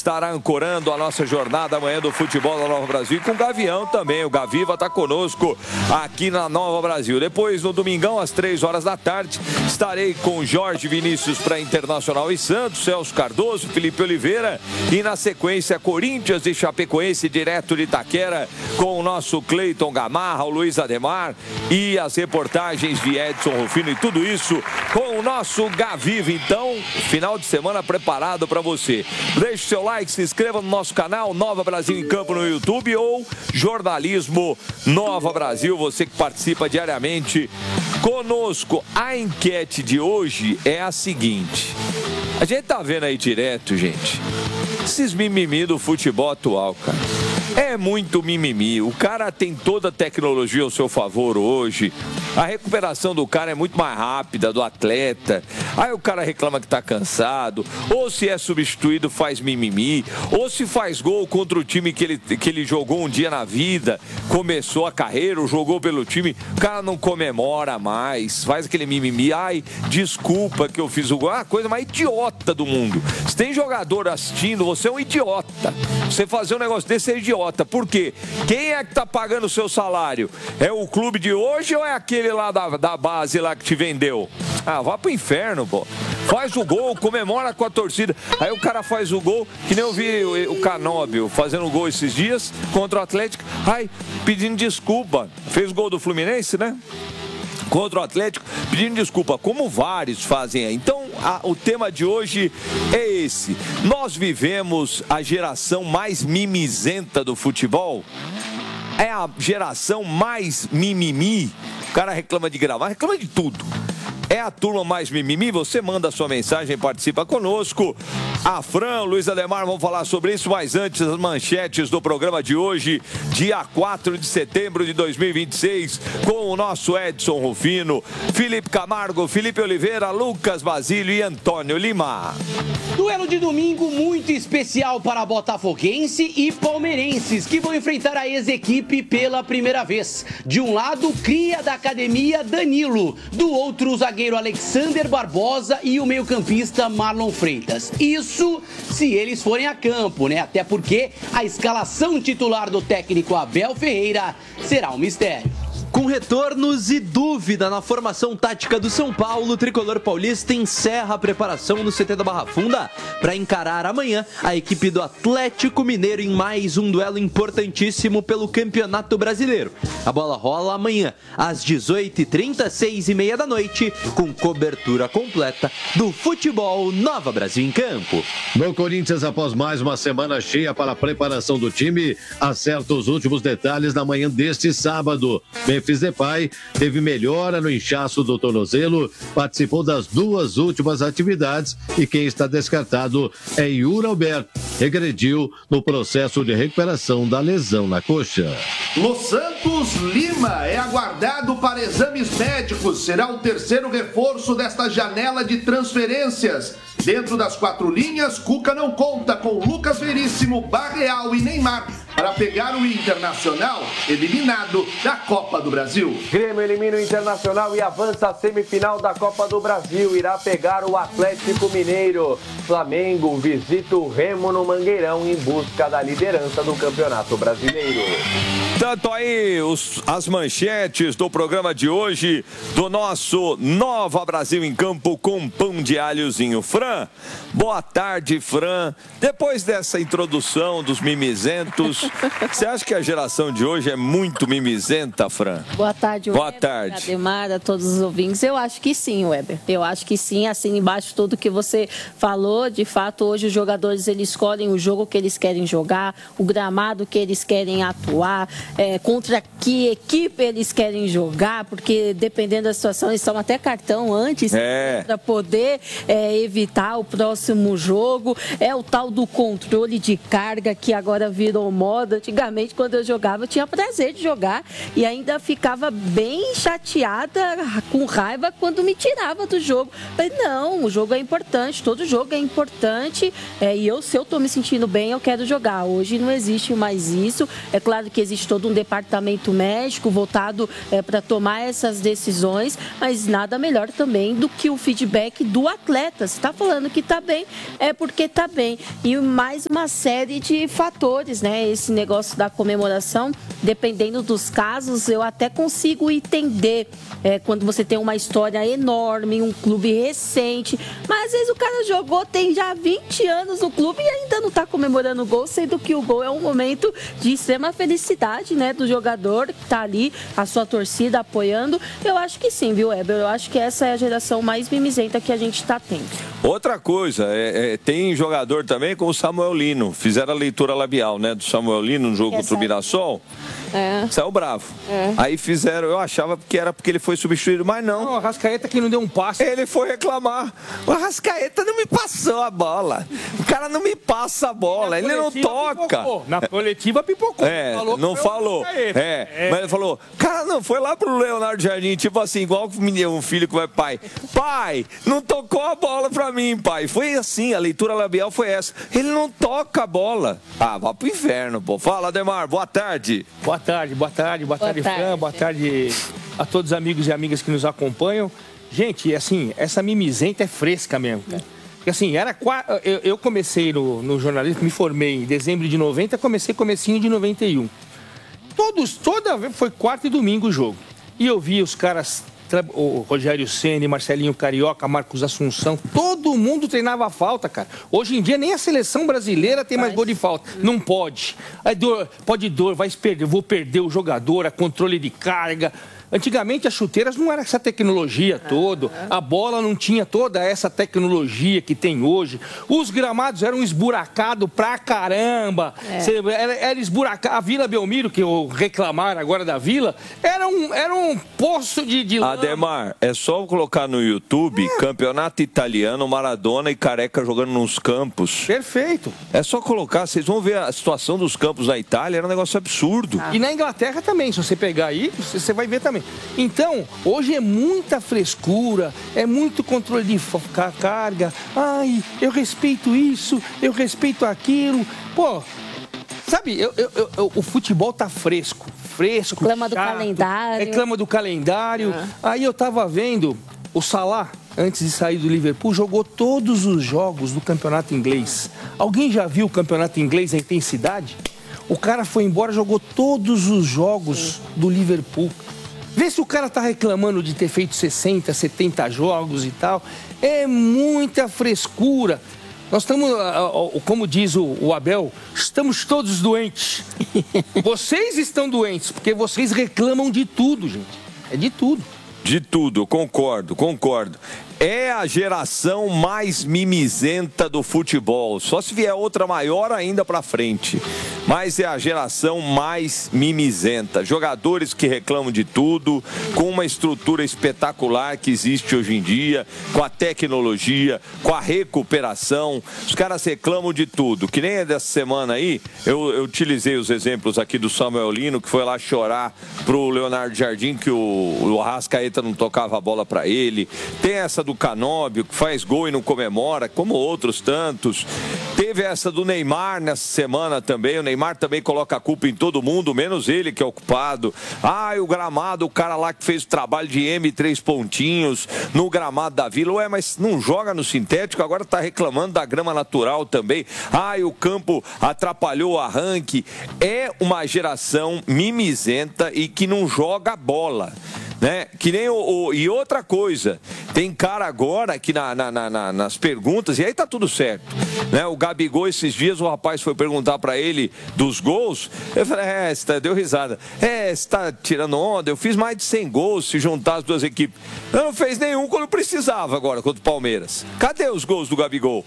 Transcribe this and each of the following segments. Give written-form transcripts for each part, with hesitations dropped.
estará ancorando a nossa jornada amanhã do futebol da Nova Brasil. E com o Gavião também. O Gaviva está conosco aqui na Nova Brasil. Depois, no domingão, às 3 horas da tarde, estarei com Jorge Vinícius para Internacional e Santos, Celso Cardoso, Felipe Oliveira. E na sequência, Corinthians e Chapecoense, direto de Itaquera, com o nosso Cleiton Gamarra, o Luiz Ademar e as reportagens de Edson Rufino e tudo isso com o nosso Gaviva. Então, final de semana preparado para você. Deixe seu like, se inscreva no nosso canal Nova Brasil em Campo no YouTube ou Jornalismo Nova Brasil, você que participa diariamente conosco. A enquete de hoje é a seguinte: a gente tá vendo aí direto, gente, esses mimimi do futebol atual, cara. É muito mimimi. O cara tem toda a tecnologia ao seu favor hoje. A recuperação do cara é muito mais rápida, do atleta. Aí o cara reclama que tá cansado. Ou se é substituído, faz mimimi. Ou se faz gol contra o time que ele jogou um dia na vida, começou a carreira, ou jogou pelo time, o cara não comemora mais. Faz aquele mimimi. Ai, desculpa que eu fiz o gol. É a coisa mais idiota do mundo. Se tem jogador assistindo, você é um idiota. Você fazer um negócio desse é idiota. Por quê? Quem é que tá pagando o seu salário? É o clube de hoje ou é aquele lá da base lá que te vendeu? Ah, vá pro inferno, pô. Faz o gol, comemora com a torcida. Aí o cara faz o gol, que nem eu vi o Canóbio fazendo o gol esses dias contra o Atlético. Ai, pedindo desculpa. Fez o gol do Fluminense, né? Contra o Atlético, pedindo desculpa, como vários fazem aí. Então, o tema de hoje é esse. Nós vivemos a geração mais mimizenta do futebol? É a geração mais mimimi? O cara reclama de gravar, reclama de tudo. É a turma mais mimimi? Você manda a sua mensagem, participa conosco. A Fran, Luiz Ademar vão falar sobre isso, mas antes as manchetes do programa de hoje, dia 4 de setembro de 2026, com o nosso Edson Rufino, Felipe Camargo, Felipe Oliveira, Lucas Basílio e Antônio Lima. Duelo de domingo muito especial para botafoguense e palmeirenses, que vão enfrentar a ex-equipe pela primeira vez. De um lado, cria da academia Danilo, do outro, o zagueiro Alexander Barbosa e o meio-campista Marlon Freitas. Isso se eles forem a campo, né? Até porque a escalação titular do técnico Abel Ferreira será um mistério. Com retornos e dúvida na formação tática do São Paulo, o tricolor paulista encerra a preparação no CT da Barra Funda para encarar amanhã a equipe do Atlético Mineiro em mais um duelo importantíssimo pelo Campeonato Brasileiro. A bola rola amanhã às 18h30, 6h30 da noite, com cobertura completa do futebol Nova Brasil em Campo. No Corinthians, após mais uma semana cheia para a preparação do time, acerta os últimos detalhes na manhã deste sábado. Memphis Depay teve melhora no inchaço do tornozelo, participou das duas últimas atividades e quem está descartado é Yuri Alberto, regrediu no processo de recuperação da lesão na coxa. Los Santos Lima é aguardado para exames médicos, será o terceiro reforço desta janela de transferências. Dentro das quatro linhas, Cuca não conta com Lucas Veríssimo, Barreal e Neymar para pegar o Internacional eliminado da Copa do Brasil. Grêmio elimina o Internacional e avança à semifinal da Copa do Brasil. Irá pegar o Atlético Mineiro. Flamengo visita o Remo no Mangueirão em busca da liderança do Campeonato Brasileiro. Tanto aí as manchetes do programa de hoje do nosso Nova Brasil em Campo com pão de alhozinho. Fran, boa tarde, Fran. Depois dessa introdução dos mimizentos, você acha que a geração de hoje é muito mimizenta, Fran? Boa tarde, Boa Weber, tarde. Ademar, a todos os ouvintes. Eu acho que sim, Weber. Eu acho que sim, assim embaixo tudo que você falou. De fato, hoje os jogadores eles escolhem o jogo que eles querem jogar, o gramado que eles querem atuar, contra que equipe eles querem jogar, porque dependendo da situação, eles tomam até cartão antes para poder evitar o próximo jogo. É o tal do controle de carga que agora virou moda. incomoda. Antigamente, quando eu jogava, eu tinha prazer de jogar e ainda ficava bem chateada, com raiva, quando me tirava do jogo. Falei, não, o jogo é importante, todo jogo é importante, e se eu tô me sentindo bem, eu quero jogar. Hoje não existe mais isso. É claro que existe todo um departamento médico voltado para tomar essas decisões, mas nada melhor também do que o feedback do atleta. Se está falando que está bem, é porque está bem. E mais uma série de fatores, né? Esse negócio da comemoração, dependendo dos casos, eu até consigo entender quando você tem uma história enorme, um clube recente, mas às vezes o cara jogou, tem já 20 anos no clube e ainda não está comemorando o gol, sendo que o gol é um momento de extrema felicidade, né, do jogador que está ali, a sua torcida apoiando. Eu acho que sim, viu, Weber? Eu acho que essa é a geração mais mimizenta que a gente está tendo. Outra coisa, tem jogador também como o Samuel Lino. Fizeram a leitura labial, né, do Samuel Lino no jogo contra o Mirassol. Saiu bravo. Aí fizeram, eu achava que era porque ele foi substituído, mas não. Não, o Arrascaeta que não deu um passe. Ele foi reclamar. O Arrascaeta não me passou a bola. O cara não me passa a bola, ele não toca. Pipocou. Na coletiva pipocou. Não falou. Mas ele falou, cara, não, foi lá pro Leonardo Jardim, tipo assim, igual um filho que vai, pai, não tocou a bola pra mim, pai. Foi assim, a leitura labial foi essa. Ele não toca a bola. Ah, vá pro inferno, pô. Fala, Ademar, boa tarde. Boa tarde, Fran, boa tarde a todos os amigos e amigas que nos acompanham. Gente, assim, essa mimizenta é fresca mesmo. Porque assim, eu comecei no jornalismo, me formei em dezembro de 90, comecei comecinho de 91. Toda vez foi quarta e domingo o jogo. E eu vi os caras, o Rogério Ceni, Marcelinho Carioca, Marcos Assunção, todo mundo treinava falta, cara. Hoje em dia nem a seleção brasileira tem mais gol de falta. Não pode. Vou perder o jogador, a controle de carga. Antigamente as chuteiras não era essa tecnologia toda, a bola não tinha toda essa tecnologia que tem hoje. Os gramados eram esburacados pra caramba. Era esburacado. A Vila Belmiro, que eu reclamar agora da Vila, era um poço de lama. Ademar, é só colocar no YouTube Campeonato Italiano, Maradona e Careca jogando nos campos. Perfeito. É só colocar, vocês vão ver a situação dos campos na Itália, era um negócio absurdo. E na Inglaterra também, se você pegar aí, você vai ver também. Então, hoje é muita frescura, é muito controle de carga. Ai, eu respeito isso, eu respeito aquilo. Pô, sabe, o futebol tá fresco. Reclama do calendário. Reclama do calendário. Aí eu tava vendo o Salah, antes de sair do Liverpool, jogou todos os jogos do campeonato inglês. Alguém já viu o campeonato inglês, a intensidade? O cara foi embora, jogou todos os jogos do Liverpool. Vê se o cara tá reclamando de ter feito 60, 70 jogos e tal. É muita frescura. Nós estamos, como diz o Abel, estamos todos doentes. Vocês estão doentes, porque vocês reclamam de tudo, gente. É de tudo. De tudo, concordo. É a geração mais mimizenta do futebol. Só se vier outra maior ainda pra frente. Mas é a geração mais mimizenta. Jogadores que reclamam de tudo, com uma estrutura espetacular que existe hoje em dia, com a tecnologia, com a recuperação. Os caras reclamam de tudo. Que nem dessa semana aí, eu utilizei os exemplos aqui do Samuel Lino, que foi lá chorar pro Leonardo Jardim, que o Arrascaeta não tocava a bola pra ele. Tem essa do Canóbio, que faz gol e não comemora, como outros tantos. Teve essa do Neymar nessa semana também. O Neymar também coloca a culpa em todo mundo, menos ele que é o culpado. O gramado, o cara lá que fez o trabalho de M3 pontinhos no gramado da Vila. Ué, mas não joga no sintético, agora tá reclamando da grama natural também. O campo atrapalhou o arranque. É uma geração mimizenta e que não joga bola. Né? Que nem e outra coisa, tem cara agora que nas perguntas, e aí tá tudo certo, né? O Gabigol, esses dias o rapaz foi perguntar pra ele dos gols, eu falei, deu risada, você tá tirando onda, eu fiz mais de 100 gols se juntar as duas equipes. Eu não fez nenhum quando precisava agora contra o Palmeiras. Cadê os gols do Gabigol?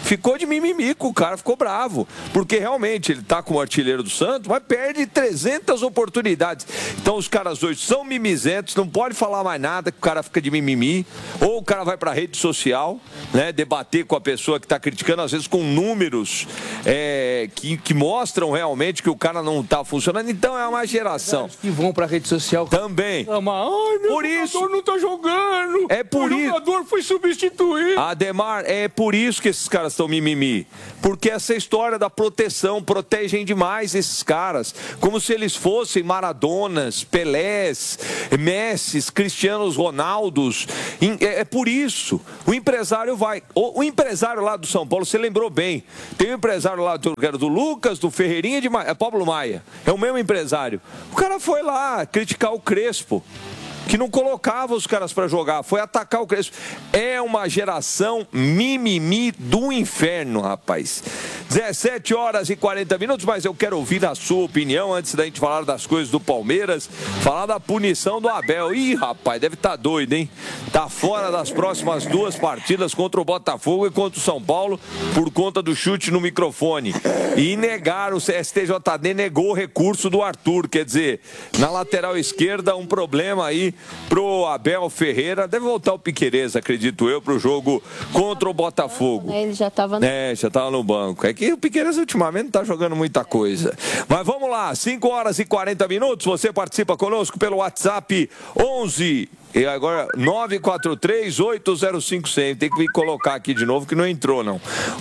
ficou de mimimi, o cara ficou bravo, porque realmente ele tá como artilheiro do Santos, mas perde 300 oportunidades. Então os caras hoje são mimizentos, não pode falar mais nada, que o cara fica de mimimi, ou o cara vai pra rede social, né, debater com a pessoa que tá criticando, às vezes com números que mostram realmente que o cara não tá funcionando. Então é uma geração que vão pra rede social também. Ai, meu por isso jogador não tá jogando. É por isso. O jogador foi substituído. Ademar, é por isso que esses caras estão mimimi. Porque essa história da proteção, protegem demais esses caras, como se eles fossem Maradonas, Pelés, Messis, Cristianos Ronaldos. É por isso. O empresário vai. O empresário lá do São Paulo, você lembrou bem. Tem um empresário lá do Lucas, do Ferreirinha, Pablo Maia. É o mesmo empresário. O cara foi lá criticar o Crespo, que não colocava os caras para jogar, foi atacar o Crespo. É uma geração mimimi do inferno, rapaz. 17h40, mas eu quero ouvir a sua opinião antes da gente falar das coisas do Palmeiras, falar da punição do Abel. Ih, rapaz, deve estar doido, hein? Tá fora das próximas 2 partidas contra o Botafogo e contra o São Paulo por conta do chute no microfone. E negaram, o STJD negou o recurso do Arthur, quer dizer, na lateral esquerda um problema aí pro Abel Ferreira. Deve voltar o Piquerez, acredito eu, pro jogo contra o Botafogo. Ele já estava já tava no banco. É que o Piquerez ultimamente não tá jogando muita coisa. Mas vamos lá, 5h40, você participa conosco pelo WhatsApp 11 e agora 943-805-100. Tem que vir colocar aqui de novo que não entrou, não.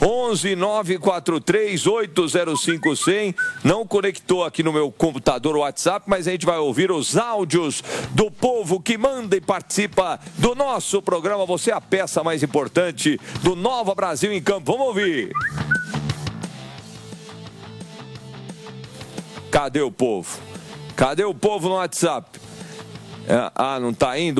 11-943-805-100. Não conectou aqui no meu computador o WhatsApp, mas a gente vai ouvir os áudios do povo que manda e participa do nosso programa. Você é a peça mais importante do Nova Brasil em Campo. Vamos ouvir. Cadê o povo? Cadê o povo no WhatsApp? Não tá indo?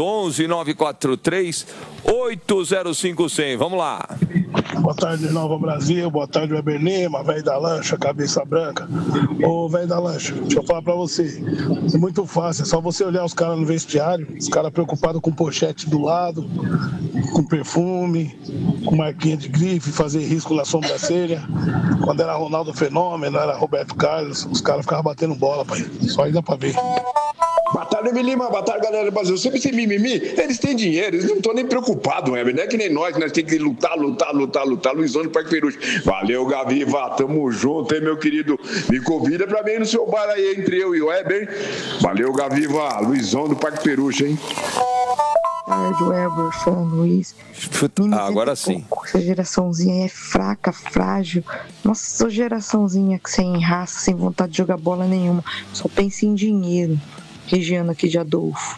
11-943-805-100. Vamos lá. Boa tarde, Nova Brasil. Boa tarde, Weber Lima, velho da lancha, cabeça branca. Ô, velho da lancha, deixa eu falar pra você. É muito fácil, é só você olhar os caras no vestiário, os caras preocupados com pochete do lado, com perfume, com marquinha de grife, fazer risco na sobrancelha. Quando era Ronaldo Fenômeno, era Roberto Carlos, os caras ficavam batendo bola, pai. Só aí dá pra ver. Boa tarde, Lima. Boa tarde, galera do Brasil. Sempre sem mimimi, eles têm dinheiro, eles não estão nem preocupados, não é que nem nós temos que lutar. Luizão do Parque Peruche. Valeu, Gaviva. Tamo junto, hein, meu querido. Me convida pra mim no seu bar aí, entre eu e o Weber. Valeu, Gaviva. Luizão do Parque Peruche, hein? Boa tarde, Weber, Fran, Luiz. Agora sim. Essa geraçãozinha aí é fraca, frágil. Nossa, geraçãozinha que sem raça, sem vontade de jogar bola nenhuma. Só pensa em dinheiro. Regiano aqui de Adolfo.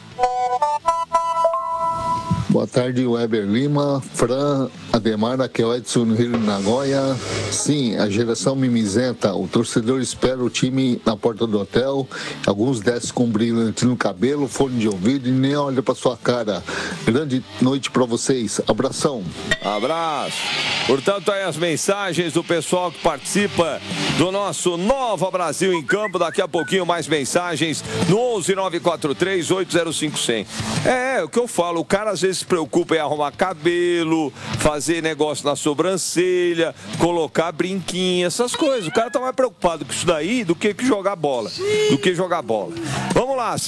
Boa tarde, Weber Lima, Fran, Ademar, aqui é o Edson no Rio de Nagoya. Sim, a geração mimizenta, o torcedor espera o time na porta do hotel, alguns descem com brilhante no cabelo, fone de ouvido e nem olha pra sua cara. Grande noite pra vocês, abração. Abraço. Portanto, aí as mensagens do pessoal que participa do nosso Nova Brasil em Campo. Daqui a pouquinho mais mensagens no 11-943-805-100. É o que eu falo, o cara às vezes se preocupa em arrumar cabelo, fazer negócio na sobrancelha, colocar brinquinho, essas coisas. O cara tá mais preocupado com isso daí do que jogar bola. Vamos lá,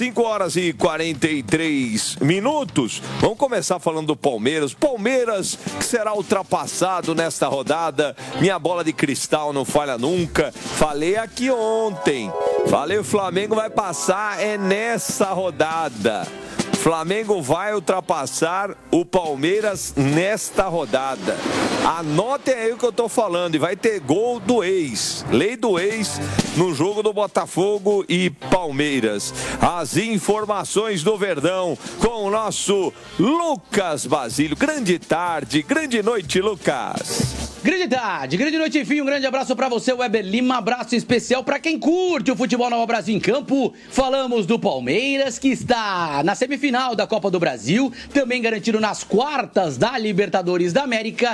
5h43. Vamos começar falando do Palmeiras. Palmeiras que será ultrapassado nesta rodada. Minha bola de cristal não falha nunca. Falei aqui ontem. O Flamengo vai passar nessa rodada. Flamengo vai ultrapassar o Palmeiras nesta rodada. Anotem aí o que eu tô falando. E vai ter gol do ex. Lei do ex no jogo do Botafogo e Palmeiras. As informações do Verdão com o nosso Lucas Basílio. Grande tarde, grande noite, Lucas. Grande tarde, grande noite, enfim, um grande abraço pra você, Weber Lima, abraço especial pra quem curte o futebol Nova Brasil em Campo. Falamos do Palmeiras, que está na semifinal da Copa do Brasil, também garantido nas quartas da Libertadores da América,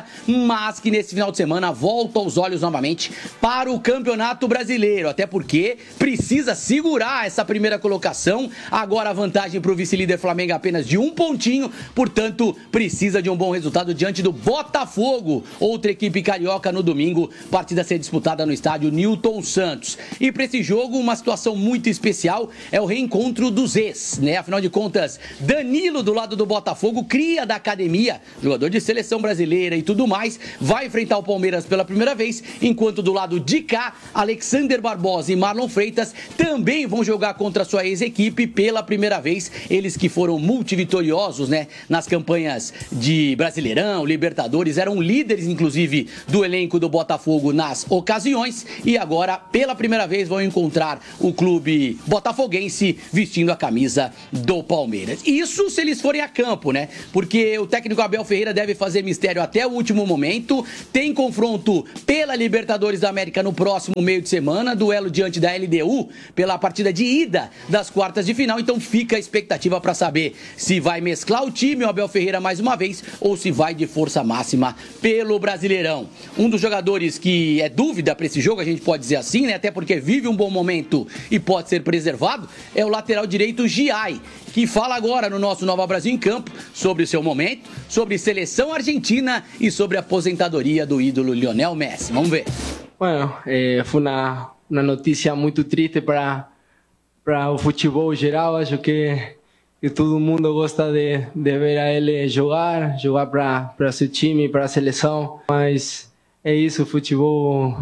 mas que nesse final de semana volta os olhos novamente para o Campeonato Brasileiro, até porque precisa segurar essa primeira colocação. Agora a vantagem para o vice-líder Flamengo é apenas de 1 pontinho, portanto precisa de um bom resultado diante do Botafogo, outra equipe carioca no domingo, partida a ser disputada no estádio Newton Santos. E para esse jogo, uma situação muito especial é o reencontro dos ex, né? Afinal de contas, Danilo do lado do Botafogo, cria da academia, jogador de seleção brasileira e tudo mais, vai enfrentar o Palmeiras pela primeira vez, enquanto do lado de cá, Alexander Barbosa e Marlon Freitas também vão jogar contra sua ex-equipe pela primeira vez, eles que foram multivitoriosos, né, nas campanhas de Brasileirão, Libertadores, eram líderes inclusive do elenco do Botafogo nas ocasiões e agora pela primeira vez vão encontrar o clube botafoguense vestindo a camisa do Palmeiras. Isso se eles forem a campo, né? Porque o técnico Abel Ferreira deve fazer mistério até o último momento. Tem confronto pela Libertadores da América no próximo meio de semana, duelo diante da LDU pela partida de ida das quartas de final. Então fica a expectativa para saber se vai mesclar o time, o Abel Ferreira mais uma vez, ou se vai de força máxima pelo Brasileirão. Um dos jogadores que é dúvida para esse jogo, a gente pode dizer assim, né? Até porque vive um bom momento e pode ser preservado, é o lateral direito Giai, que fala agora no nosso Nova Brasil em Campo sobre o seu momento, sobre seleção argentina e sobre a aposentadoria do ídolo Lionel Messi. Vamos ver. Bueno, foi uma notícia muito triste para o futebol geral. Acho que todo mundo gosta de ver a ele jogar para seu time, para a seleção. Mas é isso, futebol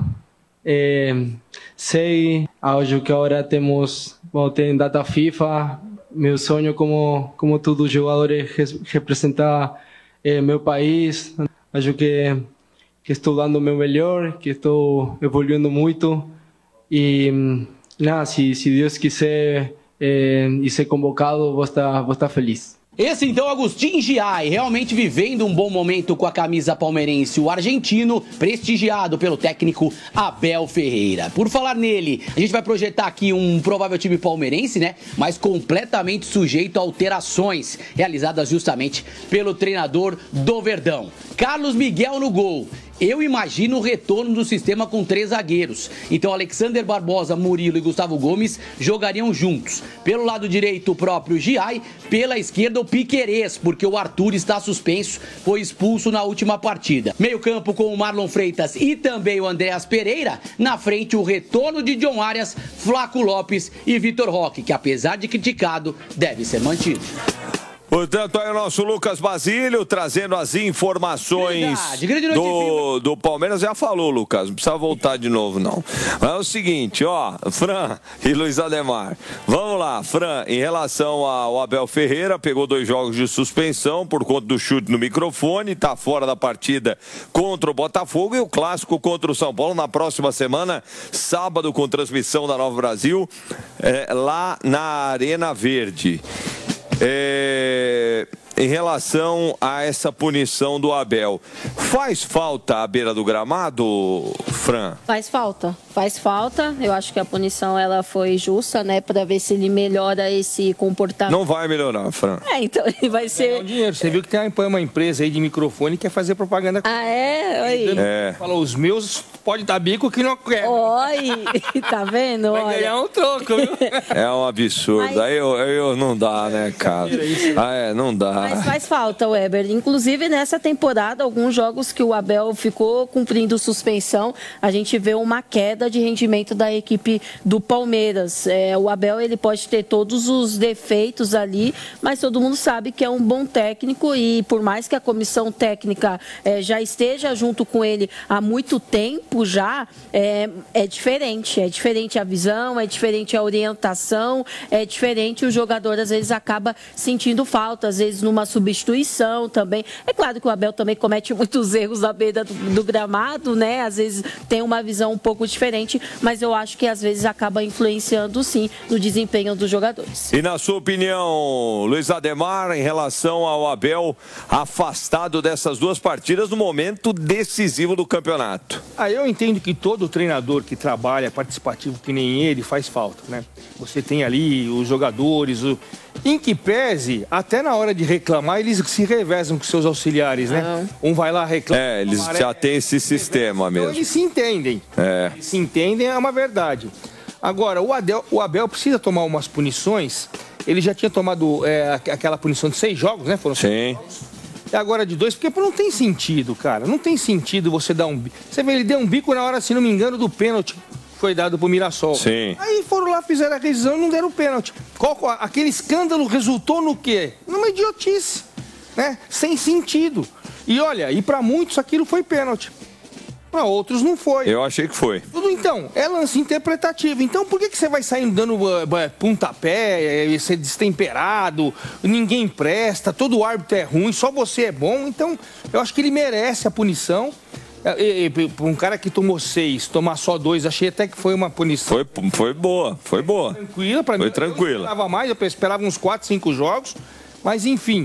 sei. Acho que agora temos data FIFA. Meu sonho, como todos os jogadores, representar meu país. Acho que estou dando o meu melhor, que estou evoluindo muito. E nada, se Deus quiser e ser convocado, vou estar feliz. Esse então, Agustin Giai, realmente vivendo um bom momento com a camisa palmeirense, o argentino, prestigiado pelo técnico Abel Ferreira. Por falar nele, a gente vai projetar aqui um provável time palmeirense, né? Mas completamente sujeito a alterações realizadas justamente pelo treinador do Verdão. Carlos Miguel no gol. Eu imagino o retorno do sistema com 3 zagueiros. Então, Alexander Barbosa, Murilo e Gustavo Gomes jogariam juntos. Pelo lado direito, o próprio Giai. Pela esquerda, o Piquerez, porque o Arthur está suspenso, foi expulso na última partida. Meio campo com o Marlon Freitas e também o Andréas Pereira. Na frente, o retorno de John Arias, Flaco Lopes e Vitor Roque, que apesar de criticado, deve ser mantido. Portanto, aí o nosso Lucas Basílio trazendo as informações do Palmeiras. Já falou, Lucas, não precisa voltar de novo, não. Mas é o seguinte, ó, Fran e Luiz Ademar. Vamos lá, Fran, em relação ao Abel Ferreira, pegou 2 jogos de suspensão por conta do chute no microfone, tá fora da partida contra o Botafogo e o clássico contra o São Paulo na próxima semana, sábado, com transmissão da Nova Brasil, lá na Arena Verde. Em relação a essa punição do Abel, faz falta à beira do gramado, Fran? Faz falta. Eu acho que a punição ela foi justa, né, para ver se ele melhora esse comportamento. Não vai melhorar, Fran. Então ele vai ser. Dinheiro. Você viu que tem uma empresa aí de microfone que quer fazer propaganda. Ah, é? Aí. Falou, os meus pode dar bico que não quer. Oi, tá vendo? Vai ganhar um troco, viu? É um absurdo. Aí eu não dá, né, cara? Não dá. Mas faz falta, Weber. Inclusive, nessa temporada, alguns jogos que o Abel ficou cumprindo suspensão, a gente vê uma queda de rendimento da equipe do Palmeiras. O Abel, ele pode ter todos os defeitos ali, mas todo mundo sabe que é um bom técnico e por mais que a comissão técnica já esteja junto com ele há muito tempo já, é diferente a visão, é diferente a orientação, é diferente, o jogador às vezes acaba sentindo falta, às vezes numa substituição também. É claro que o Abel também comete muitos erros na beira do gramado, né? Às vezes tem uma visão um pouco diferente, mas eu acho que às vezes acaba influenciando sim no desempenho dos jogadores. E na sua opinião, Luiz Ademar, em relação ao Abel afastado dessas 2 partidas no momento decisivo do campeonato? Eu entendo que todo treinador que trabalha participativo que nem ele faz falta, né? Você tem ali os jogadores, Em que pese, até na hora de reclamar, eles se revezam com seus auxiliares, né? Um vai lá reclamar. Eles já têm esse sistema mesmo. Então eles se entendem. Eles se entendem, é uma verdade. Agora, o Abel precisa tomar umas punições. Ele já tinha tomado aquela punição de 6 jogos, né? Foram 6 jogos. E agora de 2, porque não tem sentido, cara. Não tem sentido você dar um bico. Você vê, ele deu um bico na hora, se não me engano, do pênalti. Foi dado pro Mirassol. Sim. Aí foram lá, fizeram a revisão e não deram o pênalti. Aquele escândalo resultou no quê? Numa idiotice, né? Sem sentido. E olha, para muitos aquilo foi pênalti. Para outros não foi. Eu achei que foi. Tudo então, é lance interpretativo. Então por que você vai saindo dando pontapé, ser destemperado, ninguém presta, todo árbitro é ruim, só você é bom? Então eu acho que ele merece a punição. Para um cara que tomou 6, tomar só 2, achei até que foi uma punição. Foi boa. Tranquila, para mim. Foi tranquila. Eu esperava mais, eu esperava uns 4, 5 jogos. Mas enfim,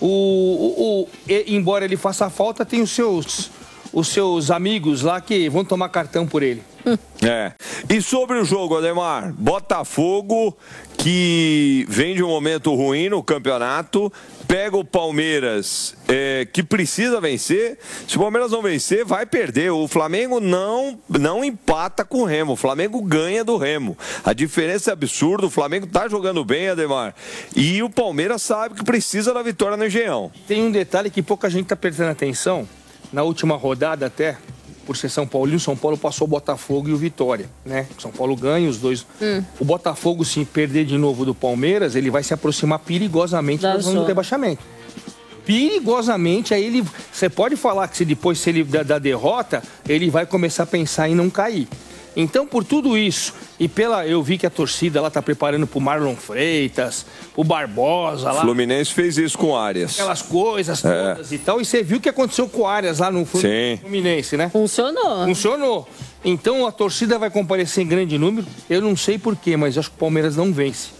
embora ele faça falta, tem os seus amigos lá que vão tomar cartão por ele. E sobre o jogo, Ademar, Botafogo, que vem de um momento ruim no campeonato, pega o Palmeiras, que precisa vencer. Se o Palmeiras não vencer, vai perder. O Flamengo não empata com o Remo. O Flamengo ganha do Remo. A diferença é absurda. O Flamengo tá jogando bem, Ademar. E o Palmeiras sabe que precisa da vitória no Engenhão. Tem um detalhe que pouca gente tá prestando atenção. Na última rodada até, por ser São Paulo, São Paulo passou o Botafogo e o Vitória, né? São Paulo ganha os dois. O Botafogo, se perder de novo do Palmeiras, ele vai se aproximar perigosamente da zona do rebaixamento. Perigosamente, aí você pode falar que se ele da derrota, ele vai começar a pensar em não cair. Então, por tudo isso, eu vi que a torcida lá tá preparando pro Marlon Freitas, pro Barbosa lá. O Fluminense fez isso com o Arias. Aquelas coisas todas e tal. E você viu o que aconteceu com o Arias lá no Fluminense, né? Funcionou. Então, a torcida vai comparecer em grande número. Eu não sei porquê, mas acho que o Palmeiras não vence.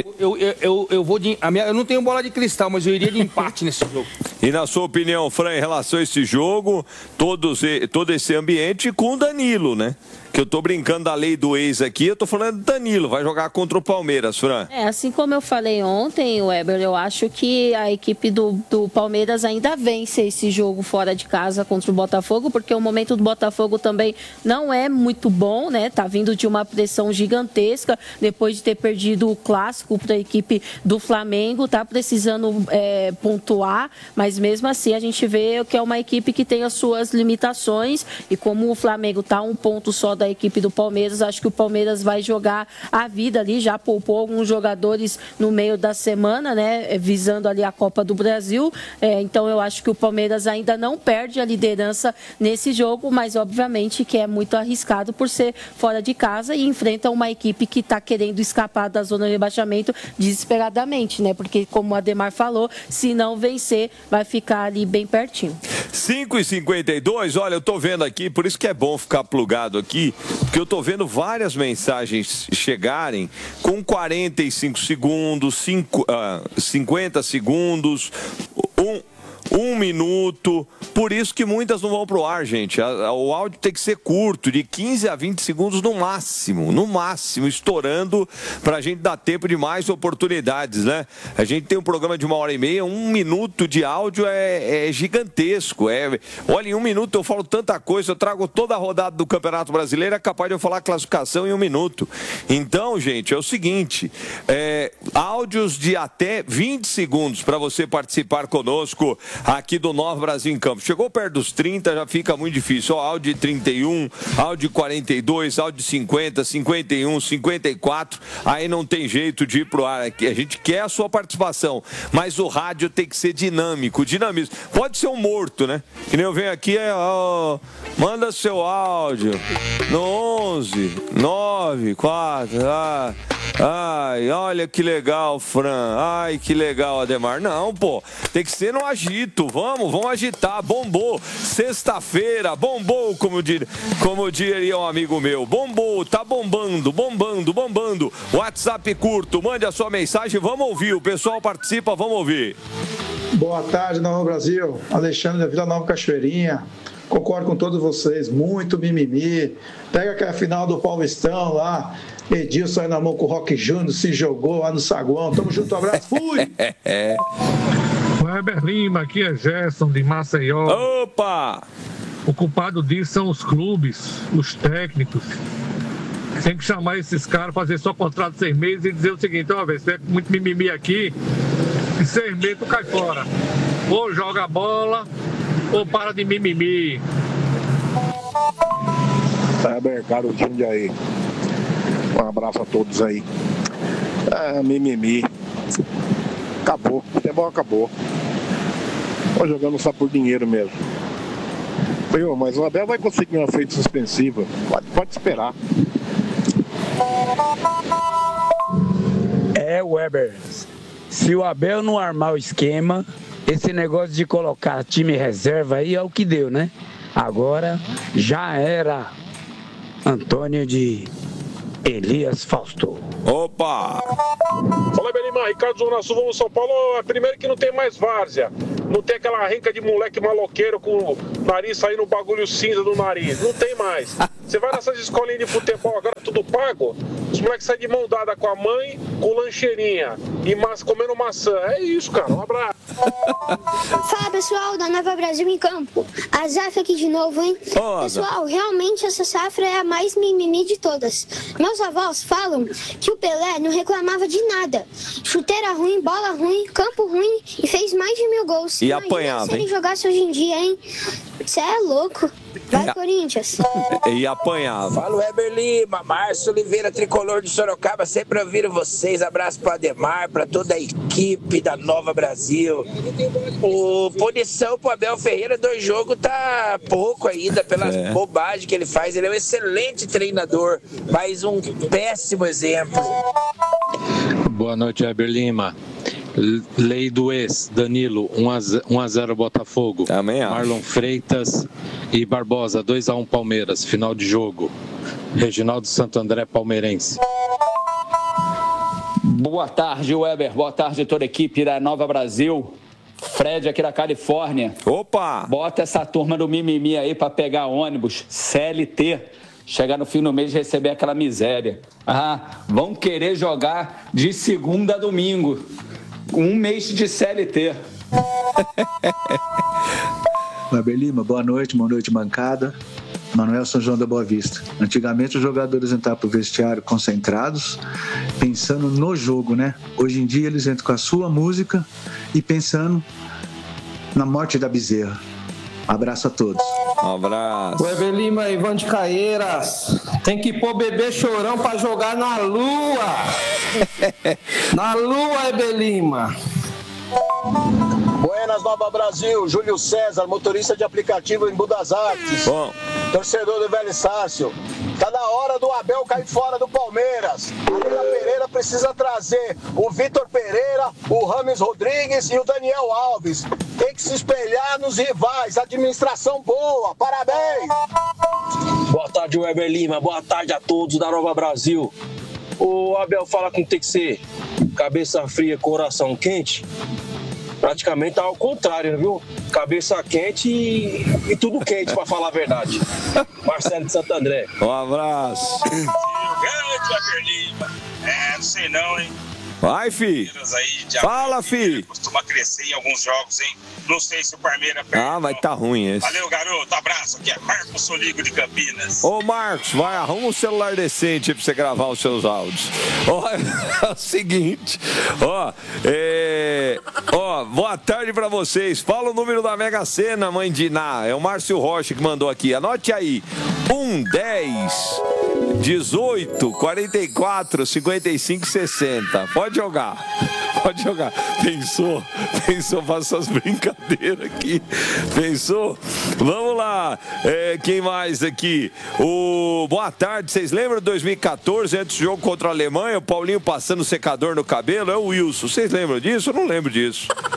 Eu não tenho bola de cristal, mas eu iria de empate nesse jogo. E na sua opinião, Fran, em relação a esse jogo, todo esse ambiente com o Danilo, né? Que eu tô brincando da lei do ex aqui, eu tô falando do Danilo, vai jogar contra o Palmeiras, Fran. Assim como eu falei ontem, Weber, eu acho que a equipe do Palmeiras ainda vence esse jogo fora de casa contra o Botafogo, porque o momento do Botafogo também não é muito bom, né? Tá vindo de uma pressão gigantesca, depois de ter perdido o clássico para a equipe do Flamengo, tá precisando pontuar, mas mesmo assim a gente vê que é uma equipe que tem as suas limitações, e como o Flamengo tá um ponto só da equipe do Palmeiras, acho que o Palmeiras vai jogar a vida ali, já poupou alguns jogadores no meio da semana, né, visando ali a Copa do Brasil, então eu acho que o Palmeiras ainda não perde a liderança nesse jogo, mas obviamente que é muito arriscado por ser fora de casa e enfrenta uma equipe que está querendo escapar da zona de rebaixamento desesperadamente, né, porque como o Ademar falou, se não vencer, vai ficar ali bem pertinho. 5h52, olha, eu tô vendo aqui, por isso que é bom ficar plugado aqui, porque eu tô vendo várias mensagens chegarem com 45 segundos, 50 segundos, 1 minuto, por isso que muitas não vão pro ar, gente. O áudio tem que ser curto, de 15 a 20 segundos no máximo, estourando, pra gente dar tempo de mais oportunidades, né? A gente tem um programa de 1h30, 1 minuto de áudio é gigantesco. Olha, em 1 minuto eu falo tanta coisa, eu trago toda a rodada do Campeonato Brasileiro, é capaz de eu falar classificação em 1 minuto. Então, gente, é o seguinte, áudios de até 20 segundos para você participar conosco aqui do Nova Brasil em Campo. Chegou perto dos 30, já fica muito difícil. Áudio de 31, áudio de 42, áudio de 50, 51, 54. Aí não tem jeito de ir pro ar aqui. A gente quer a sua participação, mas o rádio tem que ser dinâmico, dinamismo. Pode ser um morto, né? Que nem eu venho aqui, manda seu áudio no 11 9 4. Ai, olha que legal, Fran. Ai, que legal, Ademar. Não, pô, tem que ser no agito. Vamos agitar. Bombou. Sexta-feira, bombou, como diria um amigo meu. Bombou, tá bombando. WhatsApp curto, mande a sua mensagem, vamos ouvir. O pessoal participa, vamos ouvir. Boa tarde, Nova Brasil. Alexandre da Vila Nova Cachoeirinha. Concordo com todos vocês, muito mimimi. Pega aquela final do Paulistão lá, Edilson aí na mão com o Roque Júnior, se jogou lá no saguão. Tamo junto, abraço, fui! Weber Lima, aqui é Gerson de Maceió. Opa! O culpado disso são os clubes, os técnicos. Tem que chamar esses caras, fazer só contrato de 6 meses e dizer o seguinte: ó, velho, você é muito mimimi aqui, e 6 meses tu cai fora. Ou joga bola, ou para de mimimi. Weber, garotinho de aí. Um abraço a todos aí. Mimimi. Acabou, o futebol acabou. Tô jogando só por dinheiro mesmo. Mas o Abel vai conseguir uma feita suspensiva. Pode esperar. Weber, se o Abel não armar o esquema, esse negócio de colocar time reserva aí é o que deu, né? Agora já era. Antônio de Elias Fausto. Opa! Fala, Benimar, Ricardo Zona Sul, vamos São Paulo. Primeiro que não tem mais várzea. Não tem aquela renca de moleque maloqueiro com o nariz saindo bagulho cinza do nariz. Não tem mais. Você vai nessas escolinhas de futebol agora, tudo pago. Os moleques saem de mão dada com a mãe, com lancheirinha e comendo maçã. É isso, cara. Um abraço. Fala, pessoal da Nova Brasil em Campo. A Zaf aqui de novo, hein? Pessoal, realmente essa safra é a mais mimimi de todas. Meus avós falam que o Pelé não reclamava de nada. Chuteira ruim, bola ruim, campo ruim e fez mais de 1000 gols. E apanhava, se ele jogasse hoje em dia, hein? Você é louco. Vai, Corinthians. E apanhava. Fala, Weber Lima, Márcio Oliveira, tricolor de Sorocaba, sempre ouvindo vocês. Abraço para Ademar, para toda a equipe da Nova Brasil. O punição pro Abel Ferreira 2 jogos tá pouco ainda, pelas bobagens que ele faz. Ele é um excelente treinador, mas um péssimo exemplo. Boa noite, Weber Lima. Lei do ex, Danilo, 1-0 Botafogo. Marlon Freitas e Barbosa, 2-1 Palmeiras, final de jogo. Reginaldo Santo André, palmeirense. Boa tarde, Weber. Boa tarde, toda a equipe da Nova Brasil. Fred aqui da Califórnia. Opa! Bota essa turma do mimimi aí pra pegar ônibus, CLT. Chegar no fim do mês e receber aquela miséria. Vão querer jogar de segunda a domingo. 1 mês de CLT. Weber Lima, boa noite, bancada. Manuel São João da Boa Vista. Antigamente os jogadores entravam pro vestiário concentrados, pensando no jogo, né? Hoje em dia eles entram com a sua música e pensando na morte da bezerra. Abraço a todos. Um abraço. Weber Lima, Ivan de Caeiras. Tem que pôr bebê chorão pra jogar na lua. Na lua, Weber Lima. Buenas, Nova Brasil. Júlio César, motorista de aplicativo em Budas Artes. Bom. Torcedor do Velho Sácio. Tá na hora do Abel cair fora do Palmeiras. A Leila Pereira precisa trazer o Vitor Pereira, o Rames Rodrigues e o Daniel Alves. Tem que se espelhar nos rivais. Administração boa. Parabéns. Boa tarde, Weber Lima. Boa tarde a todos da Nova Brasil. O Abel fala que tem que ser cabeça fria, coração quente. Praticamente tá ao contrário, viu? Cabeça quente e tudo quente, pra falar a verdade. Marcelo de Santo André. Um abraço. Grande Weber Lima. Não sei não, hein? Vai, fi. Fala, fi. Costuma crescer em alguns jogos, hein? Não sei se o Palmeiras perde. Mas tá ruim esse. Valeu, garoto. Abraço. Aqui é Marcos Soligo de Campinas. Ô, Marcos, arruma um celular decente aí pra você gravar os seus áudios. É o seguinte. Boa tarde pra vocês. Fala o número da Mega Sena, mãe de Iná. É o Márcio Rocha que mandou aqui. Anote aí. 1, 10, 18, 44, 55, 60. Pode jogar. Pensou, faça essas brincadeiras aqui. Pensou? Vamos lá. Quem mais aqui? Boa tarde. Vocês lembram de 2014, antes do jogo contra a Alemanha, o Paulinho passando secador no cabelo? É o Wilson. Vocês lembram disso? Eu não lembro disso.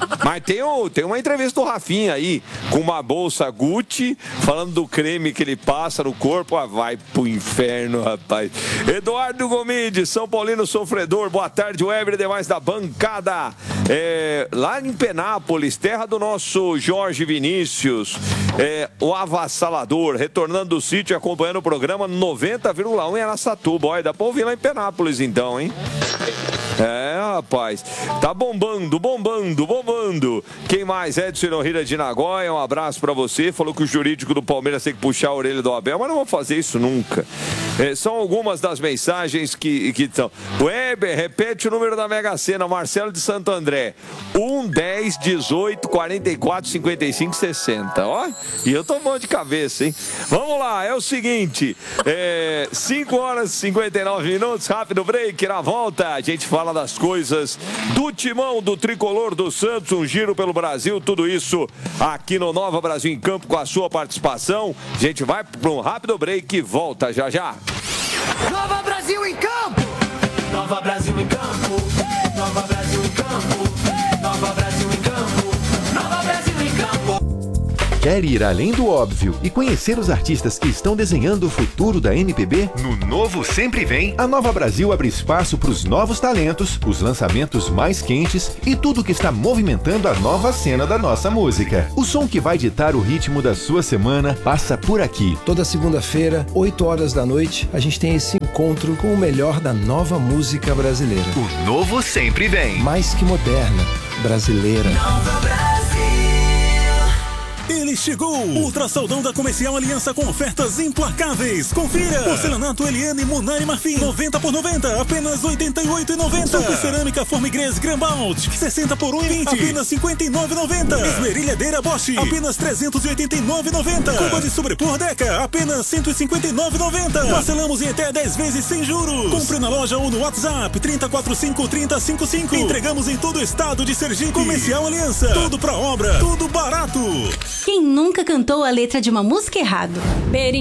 Mas tem uma entrevista do Rafinha aí, com uma bolsa Gucci, falando do creme que ele passa no corpo. Ah, vai pro inferno, rapaz. Eduardo Gomides, São Paulino sofredor. Boa tarde, Weber e demais da bancada. Lá em Penápolis, terra do nosso Jorge Vinícius, o avassalador, retornando do sítio e acompanhando o programa 90,1 em Araçatuba. Olha, dá pra ouvir lá em Penápolis então, hein? Rapaz, tá bombando. Quem mais? Edson Hirohira de Nagoya, um abraço pra você. Falou que o jurídico do Palmeiras tem que puxar a orelha do Abel, mas não vou fazer isso nunca. São algumas das mensagens que estão. Weber, repete o número da Mega Sena. Marcelo de Santo André: 1, 10, 18, 44, 55, 60. Ó, e eu tô bom de cabeça, hein? Vamos lá, é o seguinte: 5 horas e 59 minutos, rápido break. Na volta a gente fala das coisas do timão do tricolor do Santos, um giro pelo Brasil, tudo isso aqui no Nova Brasil em Campo com a sua participação. A gente vai para um rápido break e volta já já. Nova Brasil em Campo! Nova Brasil em Campo! Nova Brasil em Campo! Nova Brasil em Campo! Nova Brasil em Campo! Quer ir além do óbvio e conhecer os artistas que estão desenhando o futuro da MPB? No Novo Sempre Vem, a Nova Brasil abre espaço para os novos talentos, os lançamentos mais quentes e tudo que está movimentando a nova cena da nossa música. O som que vai ditar o ritmo da sua semana passa por aqui. Toda segunda-feira, 8 horas da noite, a gente tem esse encontro com o melhor da nova música brasileira. O Novo Sempre Vem. Mais que moderna, brasileira. Nova Brasil. Ele chegou! Ultra Saldão da Comercial Aliança com ofertas implacáveis. Confira! Porcelanato Eliane Munari Marfim, 90 por 90, apenas R$ 88,90. Super Cerâmica Formigres Grambalt, 60 por R$ 1,20, apenas R$ 59,90. Esmerilhadeira Bosch, apenas R$ 389,90. Cuba de sobrepor Deca, apenas R$ 159,90. Parcelamos em até 10 vezes sem juros. Compre na loja ou no WhatsApp 3045-3055. Entregamos em todo o estado de Sergipe. Comercial Aliança, tudo pra obra, tudo barato. Quem nunca cantou a letra de uma música errado?